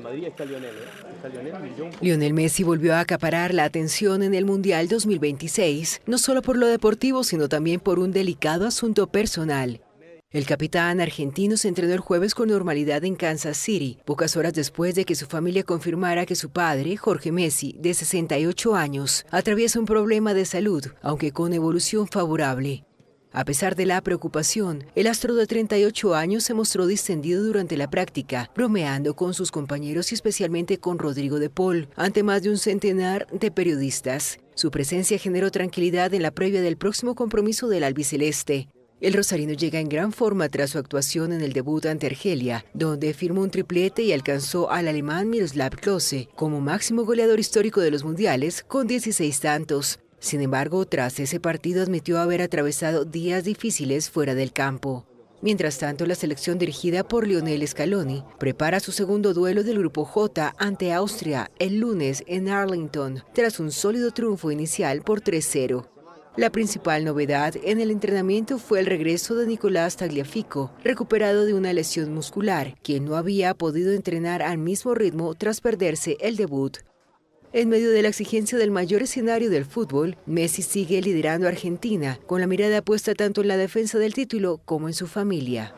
Madrid está Lionel, Está Lionel. Lionel Messi volvió a acaparar la atención en el Mundial 2026, no solo por lo deportivo, sino también por un delicado asunto personal. El capitán argentino se entrenó el jueves con normalidad en Kansas City, pocas horas después de que su familia confirmara que su padre, Jorge Messi, de 68 años, atraviesa un problema de salud, aunque con evolución favorable. A pesar de la preocupación, el astro de 38 años se mostró distendido durante la práctica, bromeando con sus compañeros y especialmente con Rodrigo de Paul, ante más de un centenar de periodistas. Su presencia generó tranquilidad en la previa del próximo compromiso del albiceleste. El rosarino llega en gran forma tras su actuación en el debut ante Argelia, donde firmó un triplete y alcanzó al alemán Miroslav Klose como máximo goleador histórico de los mundiales con 16 tantos. Sin embargo, tras ese partido admitió haber atravesado días difíciles fuera del campo. Mientras tanto, la selección dirigida por Lionel Scaloni prepara su segundo duelo del Grupo J ante Austria el lunes en Arlington, tras un sólido triunfo inicial por 3-0. La principal novedad en el entrenamiento fue el regreso de Nicolás Tagliafico, recuperado de una lesión muscular, quien no había podido entrenar al mismo ritmo tras perderse el debut. En medio de la exigencia del mayor escenario del fútbol, Messi sigue liderando a Argentina, con la mirada puesta tanto en la defensa del título como en su familia.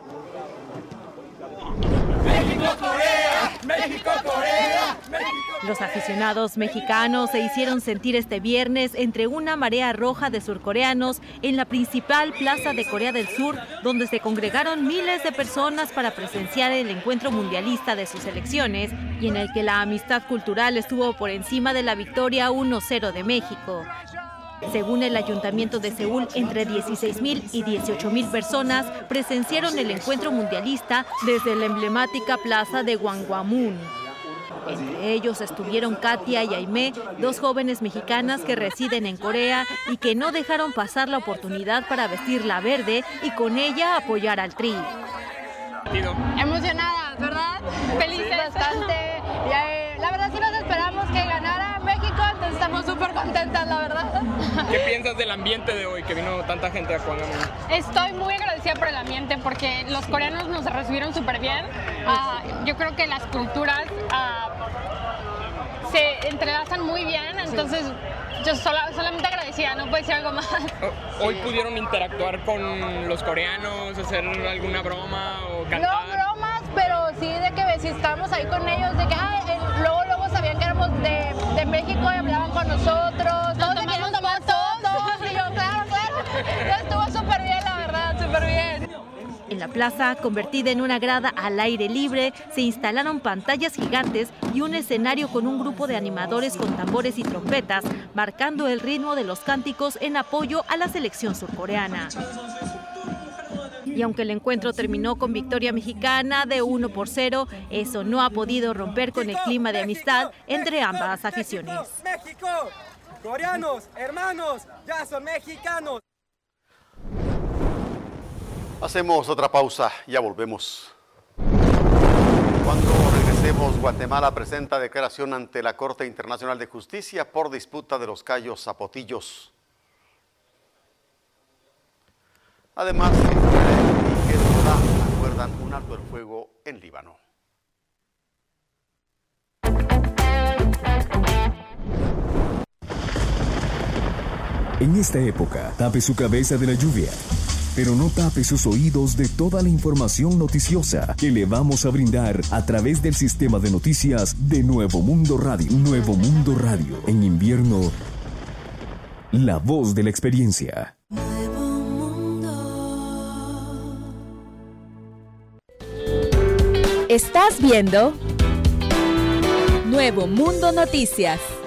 ¡México-Corea! ¡México-Corea! Los aficionados mexicanos se hicieron sentir este viernes entre una marea roja de surcoreanos en la principal plaza de Corea del Sur, donde se congregaron miles de personas para presenciar el encuentro mundialista de sus selecciones y en el que la amistad cultural estuvo por encima de la victoria 1-0 de México. Según el Ayuntamiento de Seúl, entre 16,000 y 18,000 personas presenciaron el encuentro mundialista desde la emblemática plaza de Gwanghwamun. Entre ellos estuvieron Katia y Aimee, dos jóvenes mexicanas que residen en Corea y que no dejaron pasar la oportunidad para vestir la verde y con ella apoyar al Tri. Emocionadas, ¿verdad? Felices. Sí, bastante. La verdad sí nos esperamos que ganara México, entonces estamos súper contentas, la verdad. ¿Qué piensas del ambiente de hoy, que vino tanta gente a Gwanghwamun? Estoy muy agradecida por el ambiente porque los coreanos nos recibieron súper bien. Yo creo que las culturas se entrelazan muy bien, entonces yo solamente agradecida, no puedo decir algo más. ¿Hoy pudieron interactuar con los coreanos, hacer alguna broma o cantar? No bromas, pero sí de que si estábamos ahí con ellos, de que luego sabían que éramos de México y hablaban con nosotros. Todos se querían tomar todos. Y yo, claro. Estuvo súper bien, la verdad, súper bien. En la plaza, convertida en una grada al aire libre, se instalaron pantallas gigantes y un escenario con un grupo de animadores con tambores y trompetas, marcando el ritmo de los cánticos en apoyo a la selección surcoreana. Y aunque el encuentro terminó con victoria mexicana de 1-0, eso no ha podido romper con el clima de amistad entre ambas aficiones. ¡México! ¡Coreanos, hermanos, ya son mexicanos! Hacemos otra pausa, ya volvemos. Cuando regresemos, Guatemala presenta declaración ante la Corte Internacional de Justicia por disputa de los Cayos Zapotillos. Además, Israel y Hezbolá acuerdan un alto el fuego en Líbano. En esta época, tape su cabeza de la lluvia, pero no tape sus oídos de toda la información noticiosa que le vamos a brindar a través del sistema de noticias de Nuevo Mundo Radio. Nuevo Mundo Radio. En invierno, la voz de la experiencia. Estás viendo Nuevo Mundo Noticias.